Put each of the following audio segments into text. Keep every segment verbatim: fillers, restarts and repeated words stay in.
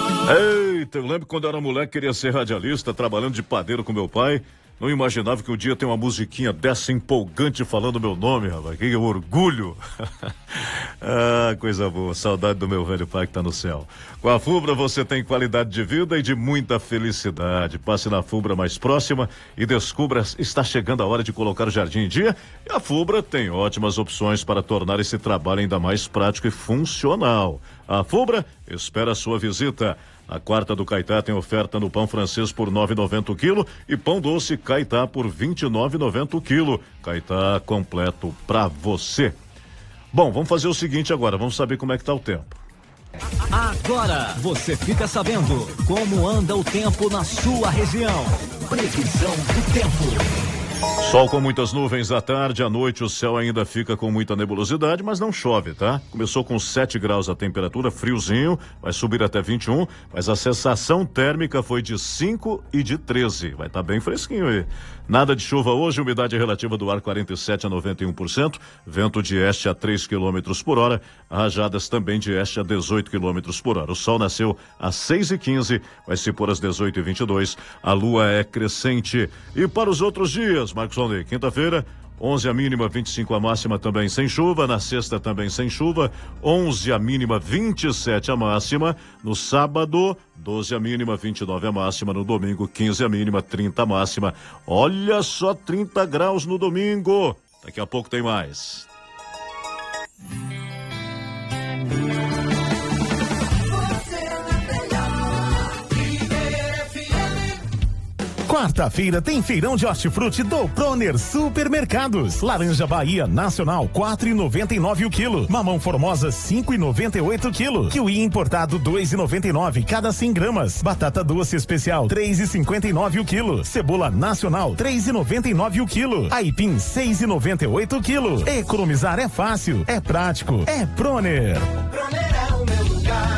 Eita, eu lembro quando eu era moleque, queria ser radialista, trabalhando de padeiro com meu pai. Não imaginava que um dia tem uma musiquinha dessa empolgante falando meu nome, rapaz. Que orgulho. Ah, coisa boa. Saudade do meu velho pai que tá no céu. Com a Fubra você tem qualidade de vida e de muita felicidade. Passe na Fubra mais próxima e descubra, está chegando a hora de colocar o jardim em dia. E a Fubra tem ótimas opções para tornar esse trabalho ainda mais prático e funcional. A Fubra espera a sua visita. A quarta do Caetá tem oferta no pão francês por nove reais e noventa centavos o quilo e pão doce Caetá por vinte e nove reais e noventa centavos o quilo. Caetá completo pra você. Bom, vamos fazer o seguinte agora, vamos saber como é que tá o tempo. Agora você fica sabendo como anda o tempo na sua região. Previsão do tempo. Sol com muitas nuvens à tarde, à noite o céu ainda fica com muita nebulosidade, mas não chove, tá? Começou com sete graus a temperatura, friozinho, vai subir até vinte e um, mas a sensação térmica foi de cinco e de treze, vai estar tá bem fresquinho aí. Nada de chuva hoje, umidade relativa do ar quarenta e sete a noventa e um por cento, vento de este a três quilômetros por hora, rajadas também de este a dezoito quilômetros por hora. O sol nasceu às seis e quinze, vai se pôr às dezoito e vinte e dois, a lua é crescente. E para os outros dias, Marcos Rondei, quinta-feira, onze a mínima, vinte e cinco a máxima, também sem chuva. Na sexta também sem chuva, onze a mínima, vinte e sete a máxima. No sábado, doze a mínima, vinte e nove a máxima. No domingo, quinze a mínima, trinta a máxima. Olha só, trinta graus no domingo. Daqui a pouco tem mais. Quarta-feira tem feirão de hortifruti do Proner Supermercados. Laranja Bahia Nacional quatro reais e noventa e nove o quilo. Mamão Formosa cinco reais e noventa e oito o quilo. Kiwi importado dois reais e noventa e nove cada cem gramas. Batata doce especial três reais e cinquenta e nove o quilo. Cebola nacional três reais e noventa e nove o quilo. Aipim seis reais e noventa e oito o quilo. Economizar é fácil, é prático, é Proner. Proner é o meu lugar.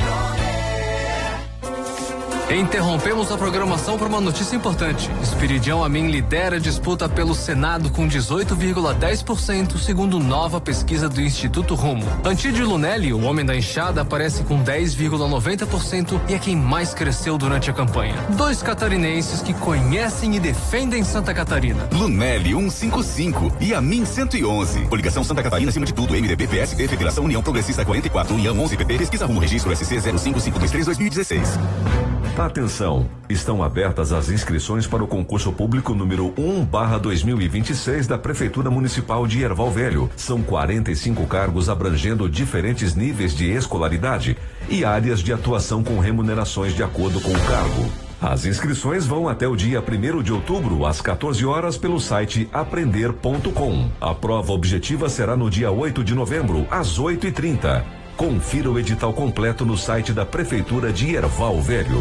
Interrompemos a programação por uma notícia importante. Esperidião Amin lidera a disputa pelo Senado com dezoito vírgula dez por cento, segundo nova pesquisa do Instituto Rumo. Antídio Lunelli, o homem da enxada, aparece com dez vírgula noventa por cento e é quem mais cresceu durante a campanha. Dois catarinenses que conhecem e defendem Santa Catarina. Lunelli cento e cinquenta e cinco e Amin cento e onze. Coligação Santa Catarina acima de tudo. M D B, P S D, Federação União Progressista quarenta e quatro, União onze, P P, Pesquisa Rumo, Registro S C zero cinco cinco dois três dois mil e dezesseis. Atenção, estão abertas as inscrições para o concurso público número um barra dois mil e vinte e seis da Prefeitura Municipal de Erval Velho. São quarenta e cinco cargos abrangendo diferentes níveis de escolaridade e áreas de atuação com remunerações de acordo com o cargo. As inscrições vão até o dia primeiro de outubro, às quatorze horas, pelo site aprender ponto com. A prova objetiva será no dia oito de novembro, às oito e trinta. Confira o edital completo no site da Prefeitura de Erval Velho.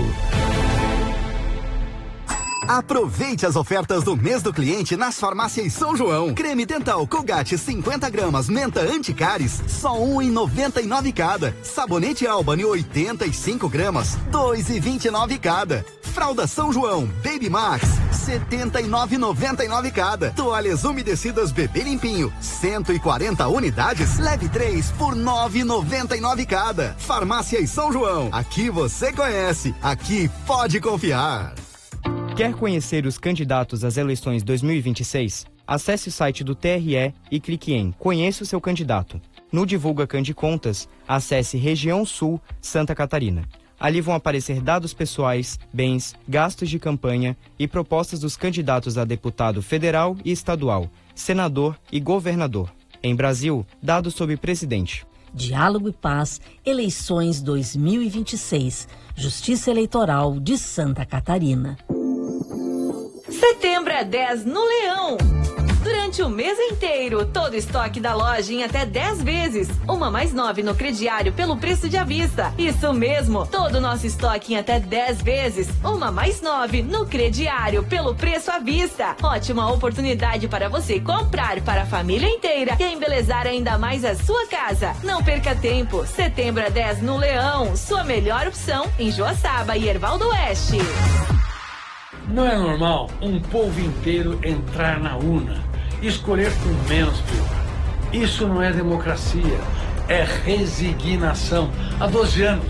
Aproveite as ofertas do mês do cliente nas farmácias São João. Creme dental Colgate cinquenta gramas, menta anticáries, só um real e noventa e nove cada. Sabonete Albany oitenta e cinco gramas, dois reais e vinte e nove cada. Fralda São João Baby Max, setenta e nove reais e noventa e nove cada. Toalhas umedecidas Bebê Limpinho, cento e quarenta unidades, leve três por nove reais e noventa e nove cada. Farmácias São João, aqui você conhece, aqui pode confiar. Quer conhecer os candidatos às eleições dois mil e vinte e seis? Acesse o site do T R E e clique em Conheça o seu candidato. No Divulga Candicontas, acesse Região Sul, Santa Catarina. Ali vão aparecer dados pessoais, bens, gastos de campanha e propostas dos candidatos a deputado federal e estadual, senador e governador. Em Brasil, dados sobre presidente. Diálogo e Paz, eleições dois mil e vinte e seis. Justiça Eleitoral de Santa Catarina. Setembro é dez no Leão. Durante o mês inteiro, todo estoque da loja em até dez vezes. Uma mais nove no crediário pelo preço de à vista. Isso mesmo, todo o nosso estoque em até dez vezes. Uma mais nove no crediário pelo preço à vista. Ótima oportunidade para você comprar para a família inteira e embelezar ainda mais a sua casa. Não perca tempo. Setembro é dez no Leão. Sua melhor opção em Joaçaba e Erval do Oeste. Não é normal um povo inteiro entrar na urna e escolher com menos pior. Isso não é democracia, é resignação. Há doze anos,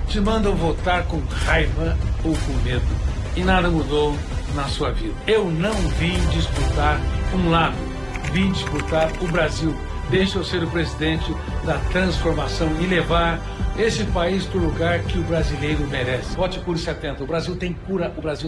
te mandam votar com raiva ou com medo. E nada mudou na sua vida. Eu não vim disputar um lado, vim disputar o Brasil. Deixa eu ser o presidente da transformação e levar esse país para o lugar que o brasileiro merece. Vote Cure setenta. O Brasil tem cura, o Brasil